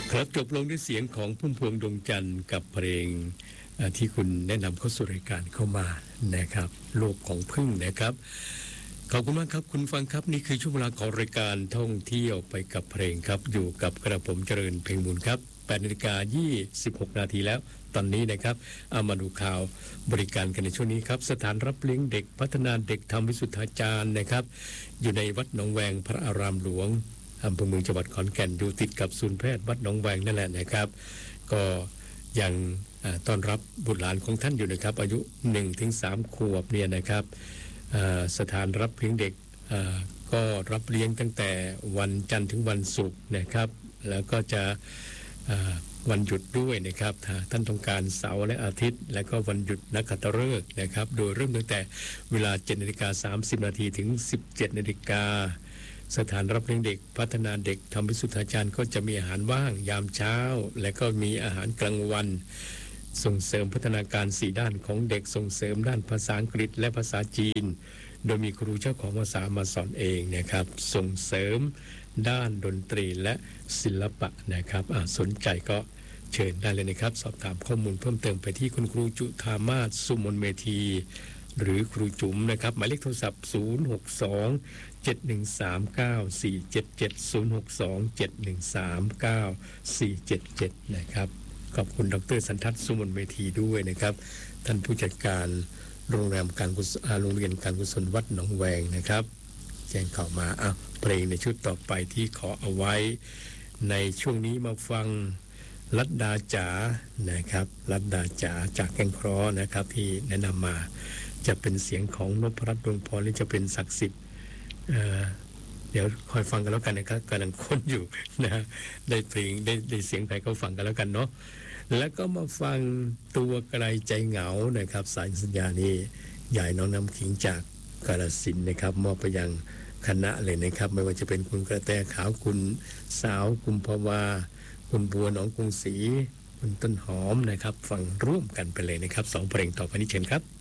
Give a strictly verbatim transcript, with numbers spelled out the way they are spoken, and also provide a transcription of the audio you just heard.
ครับจบลงด้วยเสียงของพุ่มพวงดวงจันทร์กับเพลงที่คุณแนะนำเข้าสู่รายการเข้ามานะครับโลกของพึ่งนะครับขอบคุณมากครับคุณฟังครับนี่คือช่วงเวลาของรายการท่องเที่ยวไปกับเพลงครับอยู่กับกระผมเจริญเพ็งมูลครับแปดนาฬิกายี่สิบหกนาทีแล้วตอนนี้นะครับเอามาดูข่าวบริการกันในช่วงนี้ครับสถานรับเลี้ยงเด็กพัฒนาเด็กธรรมวิสุทธาจารย์นะครับอยู่ในวัดหนองแวงพระอารามหลวงอำเภอเมืองจังหวัดขอนแก่นอยู่ติดกับศูนย์แพทย์วัดหนองแวงนั่นแหละนะครับก็ยังต้อนรับบุตรหลานของท่านอยู่นะครับอายุ หนึ่งถึงสาม ขวบเนี่ยนะครับสถานรับเลี้ยงเด็กก็รับเลี้ยงตั้งแต่วันจันทร์ถึงวันศุกร์นะครับแล้วก็จะวันหยุดด้วยนะครับท่านต้องการเสาร์และอาทิตย์และก็วันหยุดนักขัตฤกษ์นะครับโดยเริ่มตั้งแต่เวลา เจ็ดนาฬิกาสามสิบนาทีถึง สิบเจ็ดนาฬิกาสถานรับเลี้ยงเด็กพัฒนาเด็กธรรมวิสุทธาจารย์ก็จะมีอาหารว่างยามเช้าและก็มีอาหารกลางวันส่งเสริมพัฒนาการสี่ด้านของเด็กส่งเสริมด้านภาษาอังกฤษและภาษาจีนโดยมีครูเจ้าของภาษามาสอนเองนะครับส่งเสริมด้านดนตรีและศิลปะนะครับสนใจก็เชิญได้เลยนะครับสอบถามข้อมูลเพิ่มเติมไปที่คุณครูจุธามาศสุมนเมธีหรือครูจุ๋มนะครับหมายเลขโทรศัพท์ศูนย์ หก สอง เจ็ด หนึ่ง สาม เก้า สี่ เจ็ด เจ็ด ศูนย์ หก สอง เจ็ด หนึ่ง สาม เก้า สี่ เจ็ด เจ็ดนะครับขอบคุณดร.สันทัศน์สุมนเมธีด้วยนะครับท่านผู้จัดการโรงแรมการกุศลโรงเรียนการกุศลวัดหนองแวงนะครับแจ้งข่าวมาอ่ะเพลงในชุดต่อไปที่ขอเอาไว้ในช่วงนี้มาฟังลัดดาจ๋านะครับลัดดาจ๋าจากแก่งเคราะห์นะครับที่แนะนำมาจะเป็นเสียงของนพรัตน์ดวงพรหรือจะเป็นศักดิ์สิทธิ์เอ่อเดี๋ยวคอยฟังกันแล้วกันนะครับกำลังค้นอยู่นะได้เพลงได้ได้เสียงใครก็ฟังกันแล้วกันเนาะแล้วก็มาฟังตัวไกลใจเหงานะครับสายสัญญานี้ใหญ่น้องน้ำขิงจากกาฬสินธุ์นะครับมอบไปยังคณะเลยนะครับไม่ว่าจะเป็นคุณกระแตขาวคุณสาวกุมภาวาคุณบัวหนองกรุงศรีคุณต้นหอมนะครับฟังร่วมกันไปเลยนะครับสองเพลงต่อไปนี้เชิญครับ